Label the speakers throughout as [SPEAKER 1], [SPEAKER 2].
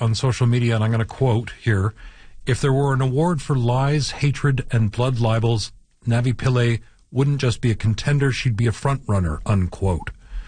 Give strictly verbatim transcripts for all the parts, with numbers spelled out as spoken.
[SPEAKER 1] on social media, and I'm going to quote here, "If there were an award for lies, hatred, and blood libels, Navi Pillay wouldn't just be a contender, she'd be a front runner," unquote.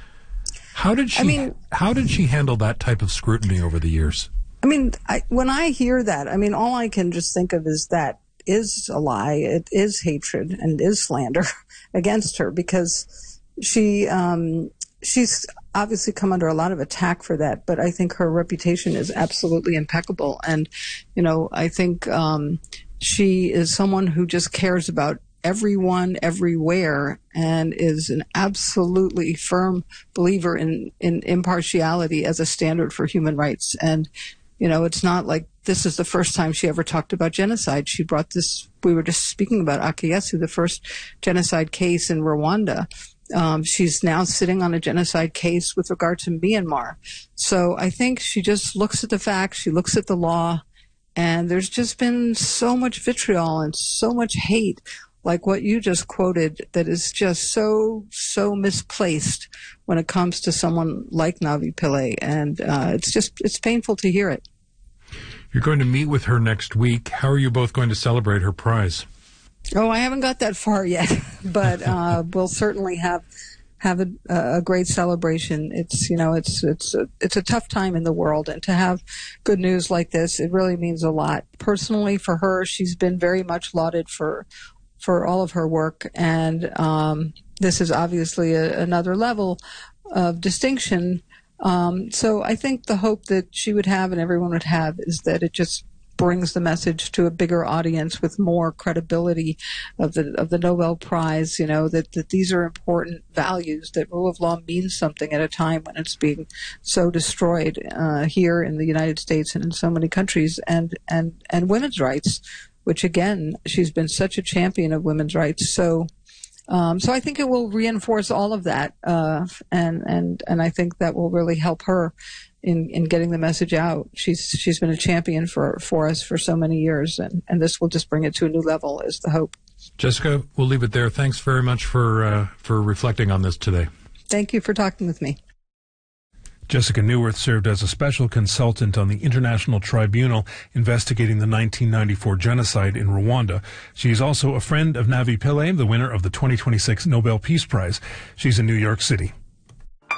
[SPEAKER 1] How did she,
[SPEAKER 2] I mean,
[SPEAKER 1] how did she handle that type of scrutiny over the years?
[SPEAKER 2] I mean, I, when I hear that, I mean, all I can just think of is that is a lie. It is hatred and it is slander against her, because she, um, she's obviously come under a lot of attack for that, but I think her reputation is absolutely impeccable. And, you know, I think, um, she is someone who just cares about everyone, everywhere, and is an absolutely firm believer in, in impartiality as a standard for human rights. And, you know, it's not like this is the first time she ever talked about genocide. She brought this, we were just speaking about Akayesu, the first genocide case in Rwanda. Um, she's now sitting on a genocide case with regard to Myanmar. So I think she just looks at the facts, she looks at the law, and there's just been so much vitriol and so much hate, like what you just quoted, that is just so, so misplaced when it comes to someone like Navi Pillay. And uh, it's just, it's painful to hear it.
[SPEAKER 1] You're going to meet with her next week. How are you both going to celebrate her prize?
[SPEAKER 2] Oh, I haven't got that far yet, but uh, we'll certainly have have a, a great celebration. It's, you know, it's it's a, it's a tough time in the world, and to have good news like this, it really means a lot. Personally, for her, she's been very much lauded for for all of her work, and um, this is obviously a, another level of distinction. Um, so I think the hope that she would have and everyone would have is that it just brings the message to a bigger audience with more credibility of the of the Nobel Prize, you know, that, that these are important values, that rule of law means something at a time when it's being so destroyed uh, here in the United States and in so many countries, and, and, and women's rights, which, again, she's been such a champion of women's rights. So um, so I think it will reinforce all of that, uh, and, and, and I think that will really help her in, in getting the message out. She's she's been a champion for, for us for so many years, and, and this will just bring it to a new level, is the hope.
[SPEAKER 1] Jessica, we'll leave it there. Thanks very much for uh, for reflecting on this today.
[SPEAKER 2] Thank you for talking with me.
[SPEAKER 1] Jessica Neuwirth served as a special consultant on the International Tribunal investigating the nineteen ninety-four genocide in Rwanda. She is also a friend of Navi Pillay, the winner of the twenty twenty-six Nobel Peace Prize. She's in New York City.